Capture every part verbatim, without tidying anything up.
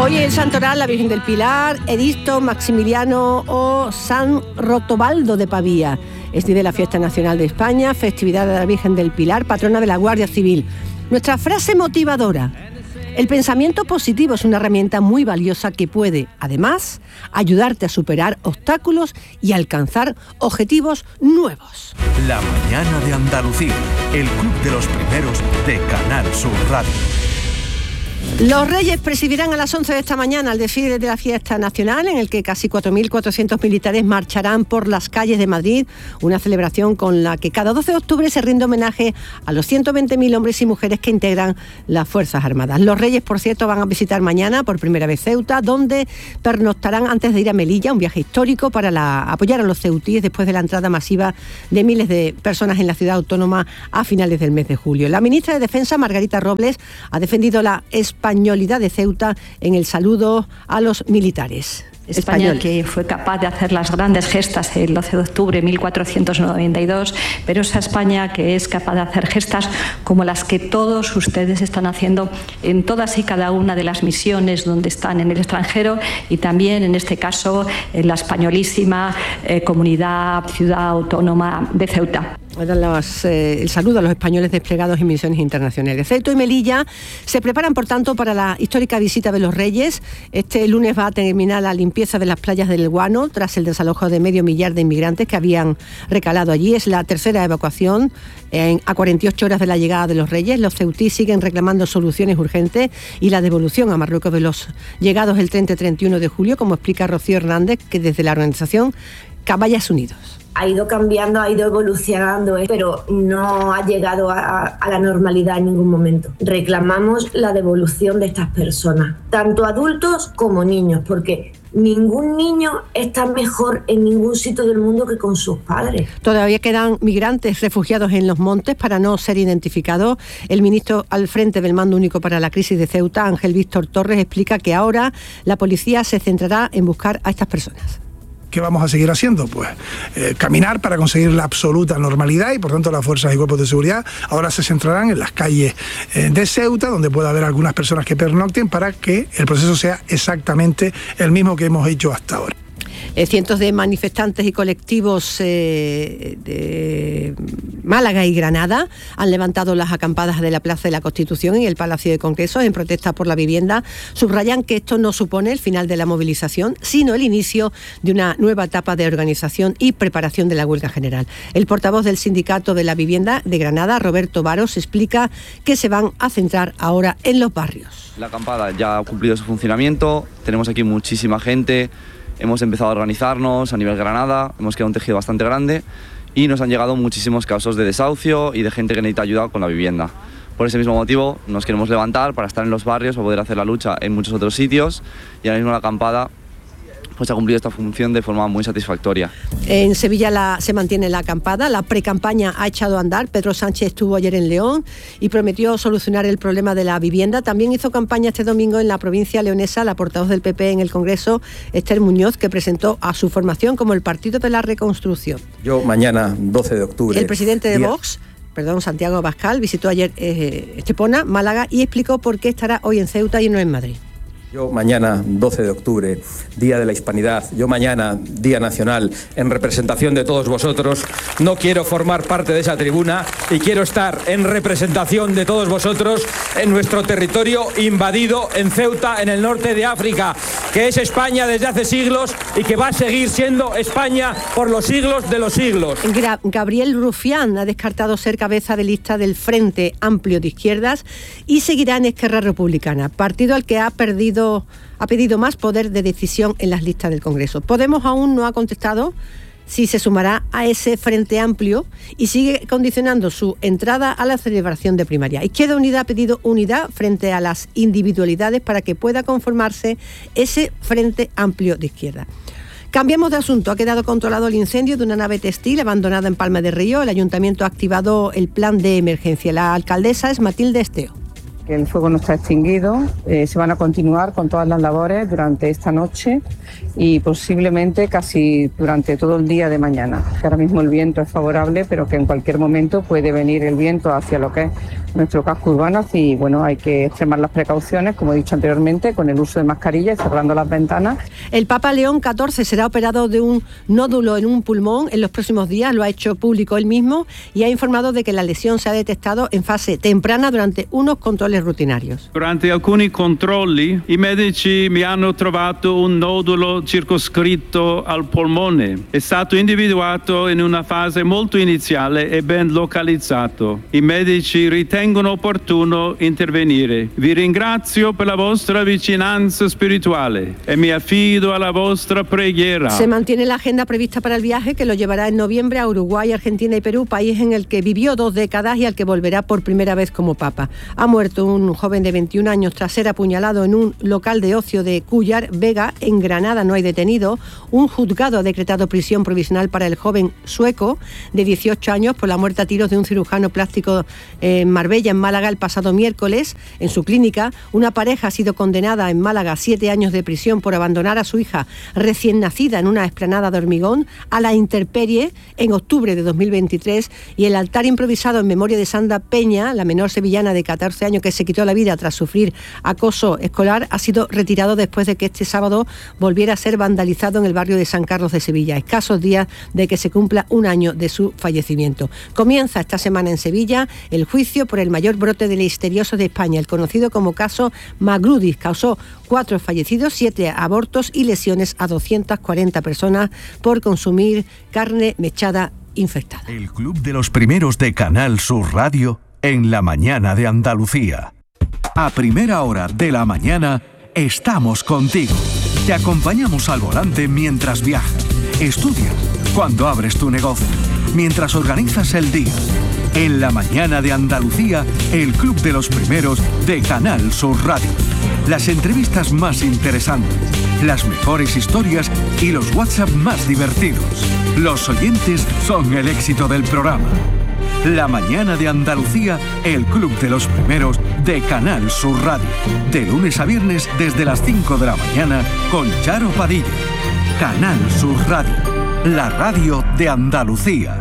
Hoy el Santoral, la Virgen del Pilar, Edisto, Maximiliano o San Rotobaldo de Pavía. Es día de la Fiesta Nacional de España, festividad de la Virgen del Pilar, patrona de la Guardia Civil. Nuestra frase motivadora: el pensamiento positivo es una herramienta muy valiosa que puede, además, ayudarte a superar obstáculos y alcanzar objetivos nuevos. La mañana de Andalucía, el club de los primeros de Canal Sur Radio. Los Reyes presidirán a las once de esta mañana el desfile de la Fiesta Nacional, en el que casi cuatro mil cuatrocientos militares marcharán por las calles de Madrid, una celebración con la que cada doce de octubre se rinde homenaje a los ciento veinte mil hombres y mujeres que integran las Fuerzas Armadas. Los Reyes, por cierto, van a visitar mañana por primera vez Ceuta, donde pernoctarán antes de ir a Melilla, un viaje histórico para la, apoyar a los ceutíes después de la entrada masiva de miles de personas en la ciudad autónoma a finales del mes de julio. La ministra de Defensa, Margarita Robles, ha defendido la españolidad de Ceuta en el saludo a los militares. España, Español. Que fue capaz de hacer las grandes gestas el doce de octubre de mil cuatrocientos noventa y dos, pero esa España que es capaz de hacer gestas como las que todos ustedes están haciendo en todas y cada una de las misiones donde están en el extranjero, y también en este caso en la españolísima eh, comunidad, ciudad autónoma de Ceuta. Los, eh, el saludo a los españoles desplegados en misiones internacionales. Ceuta y Melilla se preparan, por tanto, para la histórica visita de los Reyes. Este lunes va a terminar la limpieza de las playas del Guano tras el desalojo de medio millar de inmigrantes que habían recalado allí. Es la tercera evacuación en, a cuarenta y ocho horas de la llegada de los Reyes. Los ceutíes siguen reclamando soluciones urgentes y la devolución a Marruecos de los llegados el treinta y treinta y uno de julio, como explica Rocío Hernández, que desde la organización Caballas Unidos. Ha ido cambiando, ha ido evolucionando, ¿eh? pero no ha llegado a, a la normalidad en ningún momento. Reclamamos la devolución de estas personas, tanto adultos como niños, porque ningún niño está mejor en ningún sitio del mundo que con sus padres. Todavía quedan migrantes refugiados en los montes para no ser identificados. El ministro al frente del Mando Único para la Crisis de Ceuta, Ángel Víctor Torres, explica que ahora la policía se centrará en buscar a estas personas. ¿Qué vamos a seguir haciendo? Pues eh, caminar para conseguir la absoluta normalidad, y por tanto las fuerzas y cuerpos de seguridad ahora se centrarán en las calles eh, de Ceuta, donde pueda haber algunas personas que pernocten, para que el proceso sea exactamente el mismo que hemos hecho hasta ahora. Eh, cientos de manifestantes y colectivos eh, de Málaga y Granada han levantado las acampadas de la Plaza de la Constitución y el Palacio de Congresos en protesta por la vivienda. Subrayan que esto no supone el final de la movilización, sino el inicio de una nueva etapa de organización y preparación de la huelga general. El portavoz del Sindicato de la Vivienda de Granada, Roberto Varos, explica que se van a centrar ahora en los barrios. La acampada ya ha cumplido su funcionamiento, tenemos aquí muchísima gente. Hemos empezado a organizarnos a nivel Granada, hemos creado un tejido bastante grande y nos han llegado muchísimos casos de desahucio y de gente que necesita ayuda con la vivienda. Por ese mismo motivo nos queremos levantar para estar en los barrios, para poder hacer la lucha en muchos otros sitios, y ahora mismo la acampada pues ha cumplido esta función de forma muy satisfactoria. En Sevilla la, se mantiene la acampada, la precampaña ha echado a andar. Pedro Sánchez estuvo ayer en León y prometió solucionar el problema de la vivienda. También hizo campaña este domingo en la provincia leonesa la portavoz del P P en el Congreso, Esther Muñoz, que presentó a su formación como el Partido de la Reconstrucción. Yo mañana, doce de octubre... El presidente de día... Vox, perdón, Santiago Abascal, visitó ayer eh, Estepona, Málaga, y explicó por qué estará hoy en Ceuta y no en Madrid. Yo mañana, doce de octubre, Día de la Hispanidad, yo mañana, Día Nacional, en representación de todos vosotros, no quiero formar parte de esa tribuna y quiero estar en representación de todos vosotros en nuestro territorio invadido en Ceuta, en el norte de África, que es España desde hace siglos y que va a seguir siendo España por los siglos de los siglos. Gra- Gabriel Rufián ha descartado ser cabeza de lista del Frente Amplio de Izquierdas y seguirá en Esquerra Republicana, partido al que ha perdido ha pedido más poder de decisión en las listas del Congreso. Podemos aún no ha contestado si se sumará a ese Frente Amplio y sigue condicionando su entrada a la celebración de primaria. Izquierda Unida ha pedido unidad frente a las individualidades para que pueda conformarse ese Frente Amplio de Izquierda. Cambiamos de asunto. Ha quedado controlado el incendio de una nave textil abandonada en Palma de Río. El Ayuntamiento ha activado el plan de emergencia. La alcaldesa es Matilde Esteo. El fuego no está extinguido, eh, se van a continuar con todas las labores durante esta noche y posiblemente casi durante todo el día de mañana. Que ahora mismo el viento es favorable, pero que en cualquier momento puede venir el viento hacia lo que es nuestro casco urbano y bueno, hay que extremar las precauciones, como he dicho anteriormente, con el uso de mascarilla y cerrando las ventanas. El Papa León catorce será operado de un nódulo en un pulmón en los próximos días, lo ha hecho público él mismo y ha informado de que la lesión se ha detectado en fase temprana durante unos controles rutinarios. Durante alcuni controlli i medici mi hanno trovato un nodulo circoscritto al polmone. È stato individuato in una fase molto iniziale e ben localizzato. I medici ritengono opportuno intervenire. Vi ringrazio per la vostra vicinanza spirituale e mi affido alla vostra preghiera. Se mantiene la agenda prevista para el viaje que lo llevará en noviembre a Uruguay, Argentina y Perú, país en el que vivió dos décadas y al que volverá por primera vez como papa. Ha muerto un joven de veintiún años tras ser apuñalado en un local de ocio de Cúllar, Vega, en Granada. No hay detenido. Un juzgado ha decretado prisión provisional para el joven sueco de dieciocho años por la muerte a tiros de un cirujano plástico en Marbella, en Málaga, el pasado miércoles. En su clínica, una pareja ha sido condenada en Málaga a siete años de prisión por abandonar a su hija recién nacida en una explanada de hormigón a la intemperie en octubre de dos mil veintitrés, y el altar improvisado en memoria de Sandra Peña, la menor sevillana de catorce años que se quitó la vida tras sufrir acoso escolar, ha sido retirado después de que este sábado volviera a ser vandalizado en el barrio de San Carlos de Sevilla, escasos días de que se cumpla un año de su fallecimiento. Comienza esta semana en Sevilla el juicio por el mayor brote de listeriosis de España, el conocido como caso Magrudis. Causó cuatro fallecidos, siete abortos y lesiones a doscientas cuarenta personas por consumir carne mechada infectada. El Club de los Primeros de Canal Sur Radio en la mañana de Andalucía. A primera hora de la mañana estamos contigo. Te acompañamos al volante mientras viajas, estudias, cuando abres tu negocio, mientras organizas el día. En la mañana de Andalucía, el Club de los Primeros de Canal Sur Radio. Las entrevistas más interesantes, las mejores historias y los WhatsApp más divertidos. Los oyentes son el éxito del programa. La mañana de Andalucía, el Club de los Primeros de Canal Sur Radio. De lunes a viernes desde las cinco de la mañana con Charo Padilla. Canal Sur Radio, la radio de Andalucía.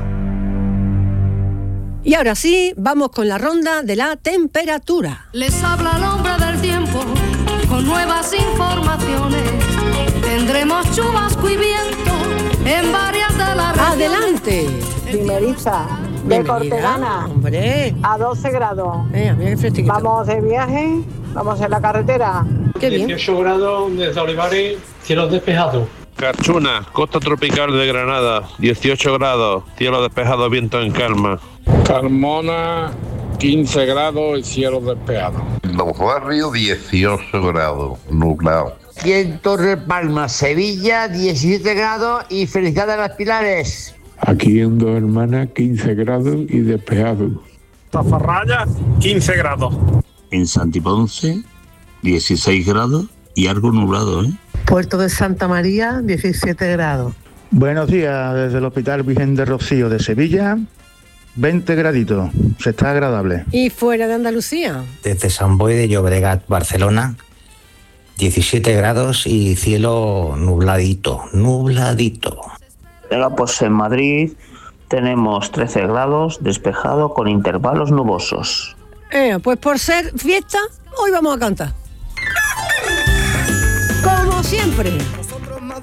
Y ahora sí, vamos con la ronda de la temperatura. Les habla el hombre del tiempo con nuevas informaciones. Tendremos chubasco y viento en varias de las regiones. ¡Adelante! Primeriza, de Cortegana, hombre, a doce grados. Eh, mira qué vamos de viaje, vamos en la carretera. Qué bien. dieciocho grados desde Olivares, cielos despejados. Carchuna, costa tropical de Granada, dieciocho grados, cielo despejado, viento en calma. Carmona, quince grados y cielo despejado. Los Barrios, dieciocho grados, nublado. Y en Torre Palma, Sevilla, diecisiete grados y Felicidad de las Pilares. Aquí en Dos Hermanas, quince grados y despejado. Zafarraya, quince grados. En Santiponce, dieciséis grados y algo nublado, ¿eh? Puerto de Santa María, diecisiete grados. Buenos días, desde el Hospital Virgen de Rocío de Sevilla, veinte graditos, se está agradable. ¿Y fuera de Andalucía? Desde Sant Boi de Llobregat, Barcelona, diecisiete grados y cielo nubladito, nubladito. Venga, pues en Madrid tenemos trece grados, despejado con intervalos nubosos. Eh, pues por ser fiesta, hoy vamos a cantar. Como siempre,